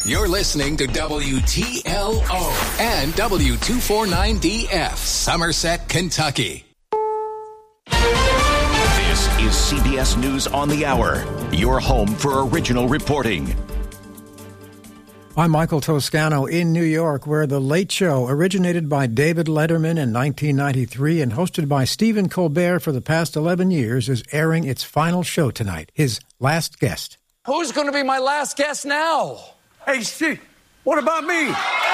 You're listening to WTLO and W249DF, Somerset, Kentucky. This is CBS News on the Hour, your home for original reporting. I'm Michael Toscano in New York, where The Late Show, originated by David Letterman in 1993 and hosted by Stephen Colbert for the past 11 years, is airing its final show tonight. His last guest. Who's going to be my last guest now? Hey, Steve, what about me?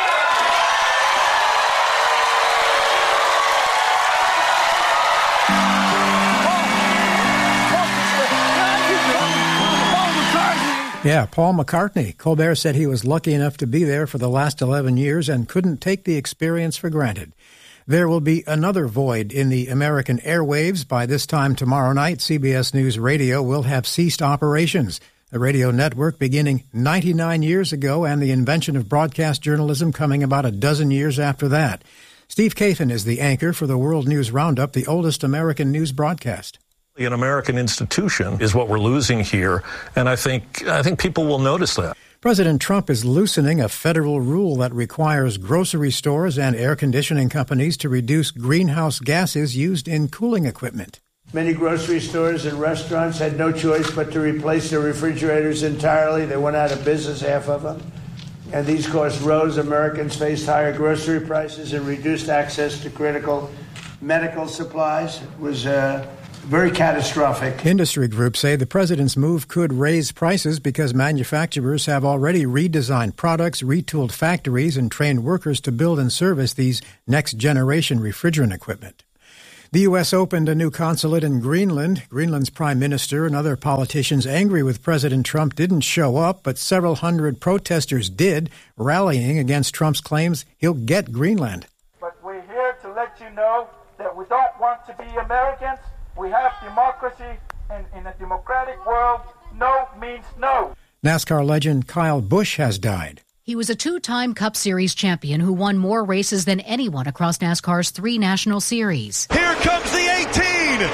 Yeah, Paul McCartney. Colbert said he was lucky enough to be there for the last 11 years and couldn't take the experience for granted. There will be another void in the American airwaves. By this time tomorrow night, CBS News Radio will have ceased operations. The radio network beginning 99 years ago and the invention of broadcast journalism coming about a dozen years after that. Steve Kathan is the anchor for the World News Roundup, the oldest American news broadcast. An American institution is what we're losing here, and I think people will notice that. President Trump is loosening a federal rule that requires grocery stores and air conditioning companies to reduce greenhouse gases used in cooling equipment. Many grocery stores and restaurants had no choice but to replace their refrigerators entirely. They went out of business, half of them. And these costs rose. Americans faced higher grocery prices and reduced access to critical medical supplies. It was very catastrophic. Industry groups say the president's move could raise prices because manufacturers have already redesigned products, retooled factories, and trained workers to build and service these next-generation refrigerant equipment. The U.S. opened a new consulate in Greenland. Greenland's prime minister and other politicians angry with President Trump didn't show up, but several hundred protesters did, rallying against Trump's claims he'll get Greenland. But we're here to let you know that we don't want to be Americans. We have democracy, and in a democratic world, no means no. NASCAR legend Kyle Busch has died. He was a two-time Cup Series champion who won more races than anyone across NASCAR's 3 national series. Here comes the 18!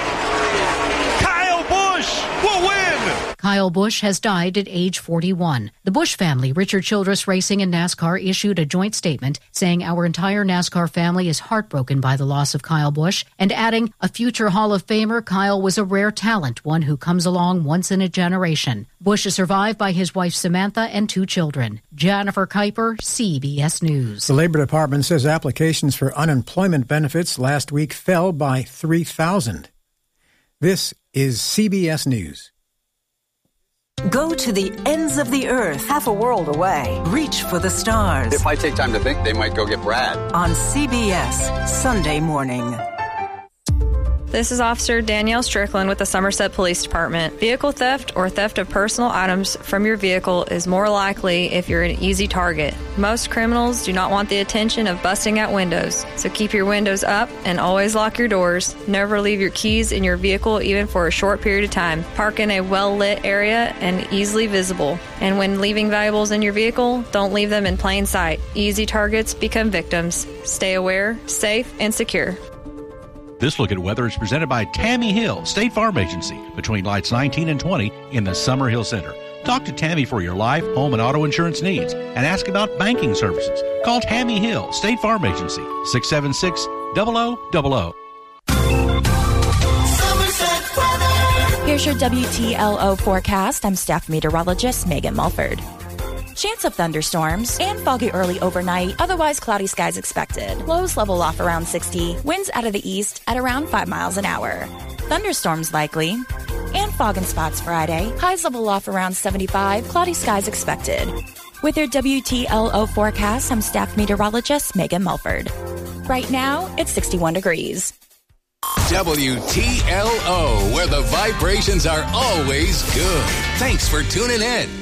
Kyle Busch will win! Kyle Busch has died at age 41. The Busch family, Richard Childress Racing and NASCAR, issued a joint statement saying our entire NASCAR family is heartbroken by the loss of Kyle Busch, and adding, a future Hall of Famer, Kyle was a rare talent, one who comes along once in a generation. Busch is survived by his wife Samantha and 2 children. Jennifer Kuiper, CBS News. The Labor Department says applications for unemployment benefits last week fell by 3,000. This is CBS News. Go to the ends of the earth, half a world away. Reach for the stars. If I take time to think, they might go get Brad. On CBS, Sunday morning. This is Officer Danielle Strickland with the Somerset Police Department. Vehicle theft or theft of personal items from your vehicle is more likely if you're an easy target. Most criminals do not want the attention of busting out windows, so keep your windows up and always lock your doors. Never leave your keys in your vehicle even for a short period of time. Park in a well-lit area and easily visible. And when leaving valuables in your vehicle, don't leave them in plain sight. Easy targets become victims. Stay aware, safe, and secure. This look at weather is presented by Tammy Hill, State Farm Agency, between lights 19 and 20 in the Summer Hill Center. Talk to Tammy for your life, home, and auto insurance needs, and ask about banking services. Call Tammy Hill, State Farm Agency, 676-0000. Here's your WTLO forecast. I'm staff meteorologist Megan Mulford. Chance of thunderstorms and foggy early overnight, otherwise cloudy skies expected. Lows level off around 60, winds out of the east at around 5 miles an hour. Thunderstorms likely, and fog in spots Friday. Highs level off around 75, cloudy skies expected. With your WTLO forecast, I'm staff meteorologist Megan Mulford. Right now, it's 61 degrees. WTLO, where the vibrations are always good. Thanks for tuning in.